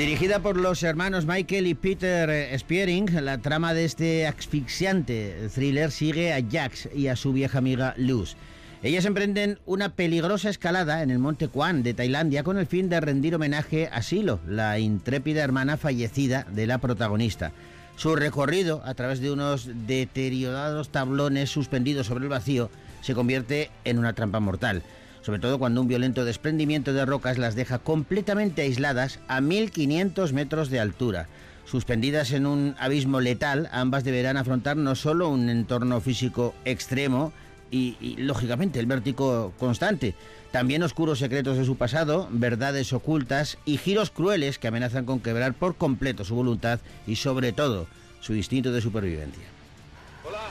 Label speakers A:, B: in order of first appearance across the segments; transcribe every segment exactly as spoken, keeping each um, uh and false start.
A: Dirigida por los hermanos Michael y Peter Spiering, la trama de este asfixiante thriller sigue a Jax y a su vieja amiga Luz. Ellas emprenden una peligrosa escalada en el monte Kwan de Tailandia con el fin de rendir homenaje a Silo, la intrépida hermana fallecida de la protagonista. Su recorrido a través de unos deteriorados tablones suspendidos sobre el vacío se convierte en una trampa mortal, sobre todo cuando un violento desprendimiento de rocas las deja completamente aisladas a mil quinientos metros de altura. Suspendidas en un abismo letal, ambas deberán afrontar no solo un entorno físico extremo y, y lógicamente, el vértigo constante, también oscuros secretos de su pasado, verdades ocultas y giros crueles que amenazan con quebrar por completo su voluntad y, sobre todo, su instinto de supervivencia.
B: Hola.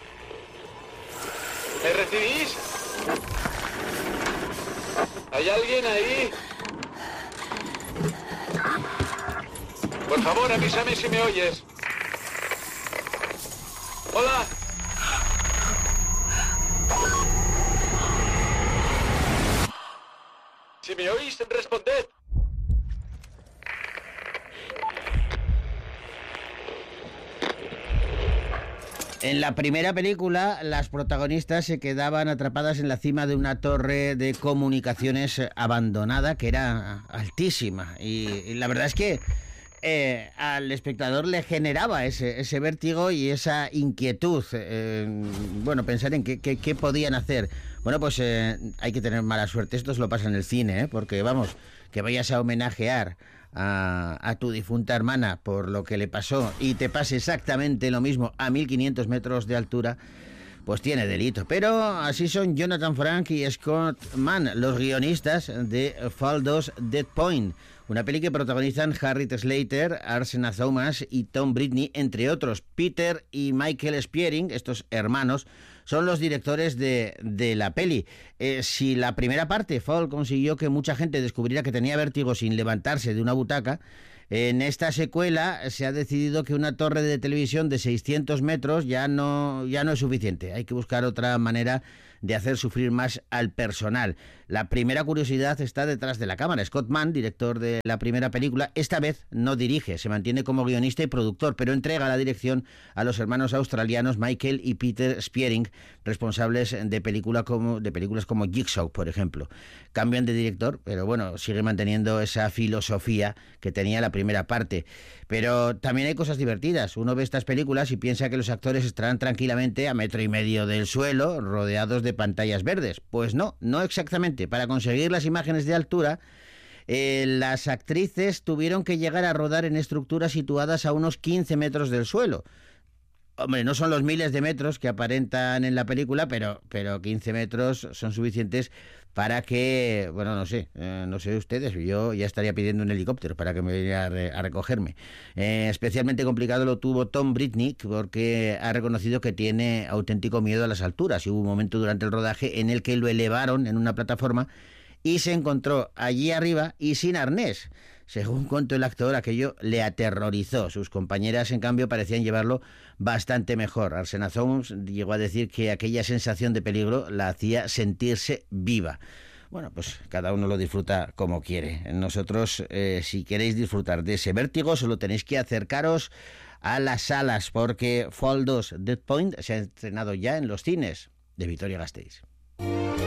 B: ¿Me recibís? ¿Hay alguien ahí? Por favor, avísame si me oyes. Hola. Si me oís, responded.
A: En la primera película, las protagonistas se quedaban atrapadas en la cima de una torre de comunicaciones abandonada que era altísima. Y, y la verdad es que eh, al espectador le generaba ese, ese vértigo y esa inquietud. Eh, bueno, pensar en qué, qué, qué podían hacer. Bueno, pues eh, hay que tener mala suerte. Esto se lo pasa en el cine, ¿eh? Porque, vamos, que vayas a homenajear A, a tu difunta hermana por lo que le pasó y te pase exactamente lo mismo a mil quinientos metros de altura, pues tiene delito. Pero así son Jonathan Frank y Scott Mann, los guionistas de Fall dos Dead Point, una peli que protagonizan Harriet Slater, Arsena Thomas y Tom Britney, entre otros. Peter y Michael Spiering, estos hermanos, son los directores de, de la peli. Eh, si la primera parte, Fall, consiguió que mucha gente descubriera que tenía vértigo sin levantarse de una butaca, en esta secuela se ha decidido que una torre de televisión de seiscientos metros ya no, ya no es suficiente. Hay que buscar otra manera de hacer sufrir más al personal. La primera curiosidad está detrás de la cámara. Scott Mann, director de la primera película, esta vez no dirige, se mantiene como guionista y productor, pero entrega la dirección a los hermanos australianos Michael y Peter Spiering, responsables de, película como, de películas como Jigsaw, por ejemplo. Cambian de director, pero bueno, sigue manteniendo esa filosofía que tenía la primera parte. Pero también hay cosas divertidas. Uno ve estas películas y piensa que los actores estarán tranquilamente a metro y medio del suelo, rodeados de pantallas verdes. Pues no, no exactamente. Para conseguir las imágenes de altura, eh, las actrices tuvieron que llegar a rodar en estructuras situadas a unos quince metros del suelo. Hombre, no son los miles de metros que aparentan en la película, pero, pero quince metros son suficientes para que, bueno, no sé, eh, no sé ustedes, yo ya estaría pidiendo un helicóptero para que me viniera a, re, a recogerme. Eh, especialmente complicado lo tuvo Tom Britney, porque ha reconocido que tiene auténtico miedo a las alturas, y hubo un momento durante el rodaje en el que lo elevaron en una plataforma y se encontró allí arriba y sin arnés. Según contó el actor, aquello le aterrorizó. Sus compañeras, en cambio, parecían llevarlo bastante mejor. Arsena Thomas llegó a decir que aquella sensación de peligro la hacía sentirse viva. Bueno, pues cada uno lo disfruta como quiere. Nosotros, eh, si queréis disfrutar de ese vértigo, solo tenéis que acercaros a las salas, porque Fall dos Dead Point se ha estrenado ya en los cines de Vitoria-Gasteiz.